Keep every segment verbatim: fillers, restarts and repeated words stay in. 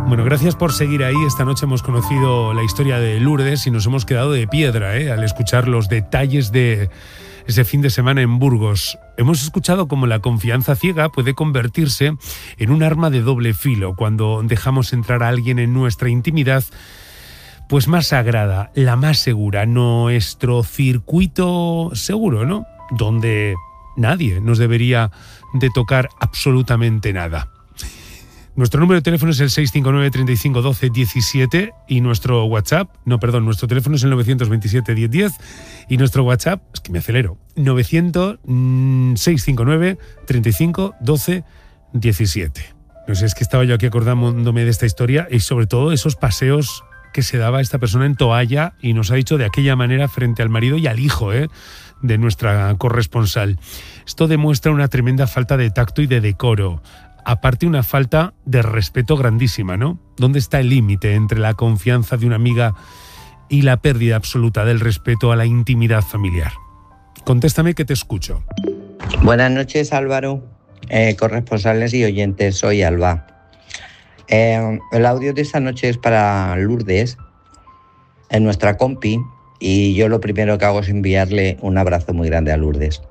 Bueno, gracias por seguir ahí. Esta noche hemos conocido la historia de Lourdes y nos hemos quedado de piedra, ¿eh? Al escuchar los detalles de ese fin de semana en Burgos. Hemos escuchado cómo la confianza ciega puede convertirse en un arma de doble filo cuando dejamos entrar a alguien en nuestra intimidad, pues más sagrada, la más segura, nuestro circuito seguro, ¿no? Donde nadie nos debería de tocar absolutamente nada. Nuestro número de teléfono es el seis cinco nueve, treinta y cinco, doce, diecisiete y nuestro WhatsApp, no, perdón, nuestro teléfono es el novecientos veintisiete, diez, diez y nuestro WhatsApp, es que me acelero, novecientos, seiscientos cincuenta y nueve, treinta y cinco, doce, diecisiete. No sé, es que estaba yo aquí acordándome de esta historia y sobre todo esos paseos que se daba esta persona en toalla y nos ha dicho de aquella manera frente al marido y al hijo, ¿eh?, de nuestra corresponsal. Esto demuestra una tremenda falta de tacto y de decoro. Aparte, una falta de respeto grandísima, ¿no? ¿Dónde está el límite entre la confianza de una amiga y la pérdida absoluta del respeto a la intimidad familiar? Contéstame que te escucho. Buenas noches, Álvaro, eh, corresponsales y oyentes. Soy Alba. Eh, el audio de esta noche es para Lourdes, en nuestra compi, y yo lo primero que hago es enviarle un abrazo muy grande a Lourdes.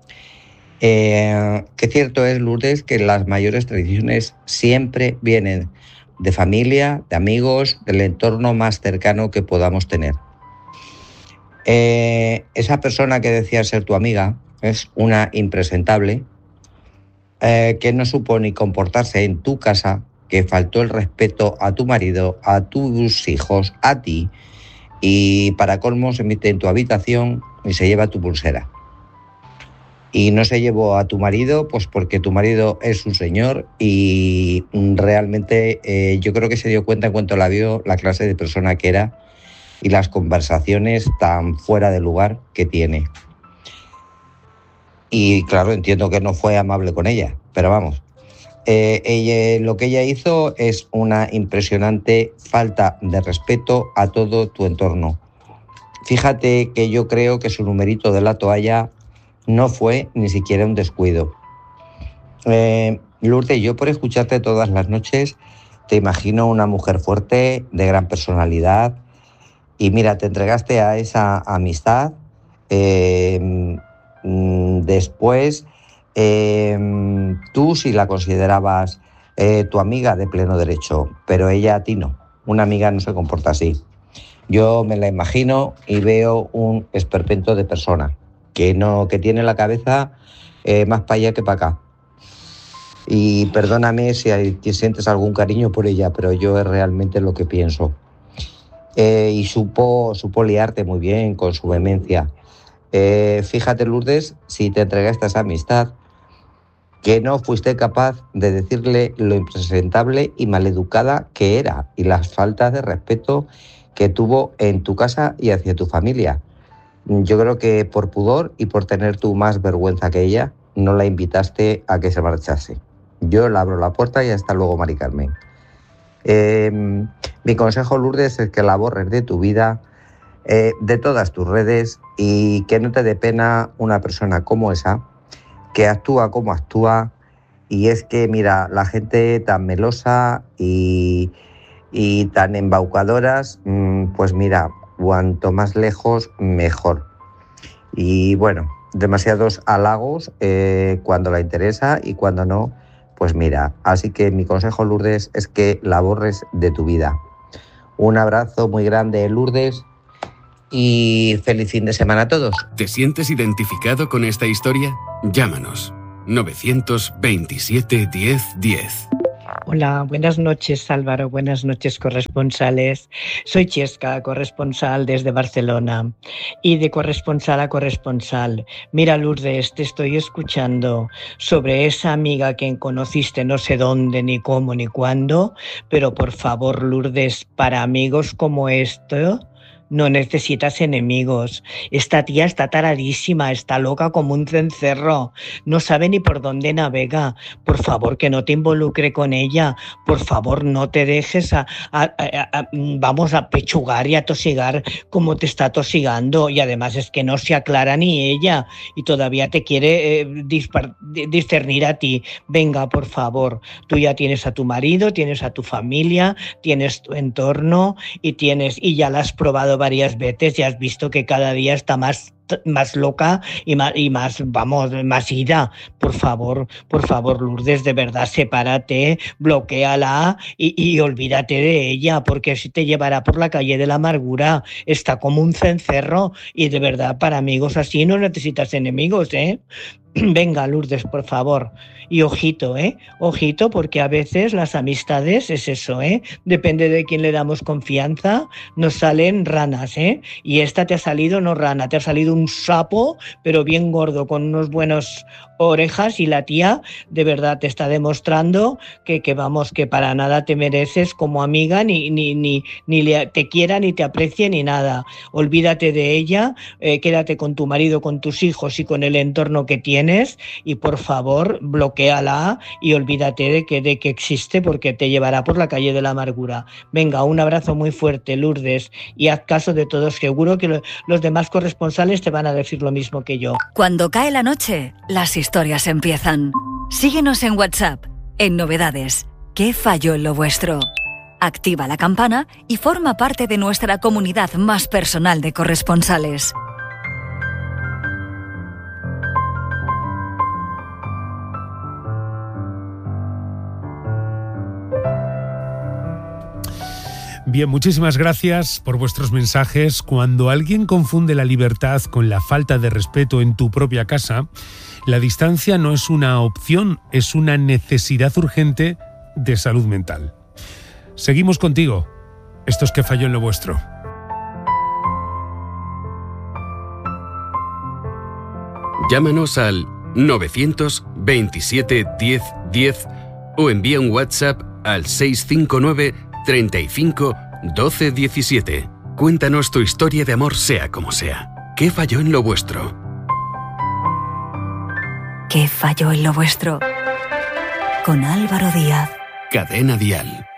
Eh, que cierto es, Lourdes, que las mayores tradiciones siempre vienen de familia, de amigos, del entorno más cercano que podamos tener. Eh, esa persona que decía ser tu amiga es una impresentable, eh, que no supo ni comportarse en tu casa, que faltó el respeto a tu marido, a tus hijos, a ti, y para colmo se mete en tu habitación y se lleva tu pulsera. Y no se llevó a tu marido, pues porque tu marido es un señor y realmente eh, yo creo que se dio cuenta en cuanto la vio la clase de persona que era y las conversaciones tan fuera de lugar que tiene. Y claro, entiendo que no fue amable con ella, pero vamos, eh, ella, lo que ella hizo es una impresionante falta de respeto a todo tu entorno. Fíjate que yo creo que su numerito de la toalla no fue ni siquiera un descuido. Eh, Lourdes, yo por escucharte todas las noches te imagino una mujer fuerte, de gran personalidad, y mira, te entregaste a esa amistad. Eh, después, eh, tú sí la considerabas eh, tu amiga de pleno derecho, pero ella a ti no. Una amiga no se comporta así. Yo me la imagino y veo un esperpento de persona que no, que tiene la cabeza eh, más para allá que para acá. Y perdóname si, hay, si sientes algún cariño por ella, pero yo es realmente lo que pienso. Eh, y supo, supo liarte muy bien con su vehemencia. Eh, fíjate, Lourdes, si te entregaste a esa amistad, que no fuiste capaz de decirle lo impresentable y maleducada que era y las faltas de respeto que tuvo en tu casa y hacia tu familia. Yo creo que por pudor y por tener tú más vergüenza que ella, no la invitaste a que se marchase. Yo le abro la puerta y hasta luego, Mari Carmen. Eh, mi consejo, Lourdes, es que la borres de tu vida, eh, de todas tus redes, y que no te dé pena una persona como esa, que actúa como actúa. Y es que, mira, la gente tan melosa y, y tan embaucadoras, pues mira, cuanto más lejos, mejor. Y bueno, demasiados halagos eh, cuando la interesa y cuando no, pues mira. Así que mi consejo, Lourdes, es que la borres de tu vida. Un abrazo muy grande, Lourdes, y feliz fin de semana a todos. ¿Te sientes identificado con esta historia? Llámanos. novecientos veintisiete, diez, diez. Hola, buenas noches, Álvaro, buenas noches, corresponsales. Soy Chesca, corresponsal desde Barcelona, y de corresponsal a corresponsal. Mira, Lourdes, te estoy escuchando sobre esa amiga que conociste no sé dónde, ni cómo, ni cuándo, pero por favor, Lourdes, para amigos como esto, No necesitas enemigos. Esta tía está taradísima, está loca como un cencerro. No sabe ni por dónde navega. Por favor, que no te involucre con ella. Por favor, no te dejes a, a, a, a vamos a pechugar y a tosigar como te está tosigando. Y además es que no se aclara ni ella y todavía te quiere eh, dispar, discernir a ti. Venga, por favor. Tú ya tienes a tu marido, tienes a tu familia, tienes tu entorno y tienes y ya la has probado varias veces y has visto que cada día está más más loca y más, y más, vamos, más ida. Por favor, por favor, Lourdes, de verdad, sepárate, bloquéala y, y olvídate de ella, porque si te llevará por la calle de la amargura. Está como un cencerro y de verdad, para amigos así no necesitas enemigos, ¿eh? Venga, Lourdes, por favor. Y ojito, ¿eh? Ojito, porque a veces las amistades es eso, ¿eh? Depende de quién le damos confianza, nos salen ranas, ¿eh? Y esta te ha salido no rana, te ha salido un sapo, pero bien gordo, con unos buenos orejas, y la tía de verdad te está demostrando que, que vamos, que para nada te mereces como amiga, ni, ni, ni, ni le, te quiera, ni te aprecie, ni nada. Olvídate de ella, eh, quédate con tu marido, con tus hijos y con el entorno que tienes, y por favor, bloquéala y olvídate de que, de que existe, porque te llevará por la calle de la amargura. Venga, un abrazo muy fuerte, Lourdes, y haz caso de todos, seguro que lo, los demás corresponsales te van a decir lo mismo que yo. Cuando cae la noche, las historias empiezan. Síguenos en WhatsApp, en Novedades. ¿Qué falló en lo vuestro? Activa la campana y forma parte de nuestra comunidad más personal de corresponsales. Bien, muchísimas gracias por vuestros mensajes. Cuando alguien confunde la libertad con la falta de respeto en tu propia casa, la distancia no es una opción, es una necesidad urgente de salud mental. Seguimos contigo. Esto es ¿Qué falló en lo vuestro? Llámanos al novecientos veintisiete diez diez o envía un WhatsApp al seis cinco nueve treinta y cinco doce diecisiete. Cuéntanos tu historia de amor, sea como sea. ¿Qué falló en lo vuestro? ¿Qué falló en lo vuestro? Con Álvaro Díaz. Cadena Dial.